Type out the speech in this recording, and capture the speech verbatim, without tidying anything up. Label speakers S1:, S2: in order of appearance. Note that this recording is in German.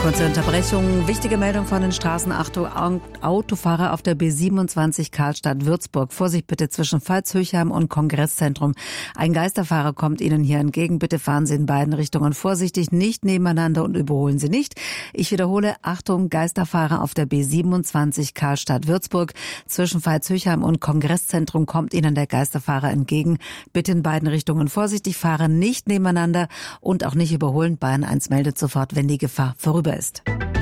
S1: Kurze Unterbrechung. Wichtige Meldung von den Straßen. Achtung, Autofahrer auf der B siebenundzwanzig Karlstadt-Würzburg. Vorsicht bitte zwischen Pfalz-Höchheim und Kongresszentrum. Ein Geisterfahrer kommt Ihnen hier entgegen. Bitte fahren Sie in beiden Richtungen vorsichtig, nicht nebeneinander und überholen Sie nicht. Ich wiederhole, Achtung, Geisterfahrer auf der B siebenundzwanzig Karlstadt-Würzburg. Zwischen Pfalz-Höchheim und Kongresszentrum kommt Ihnen der Geisterfahrer entgegen. Bitte in beiden Richtungen vorsichtig fahren, nicht nebeneinander und auch nicht überholen. Bayern eins meldet sofort, wenn die Gefahr vorüber ist.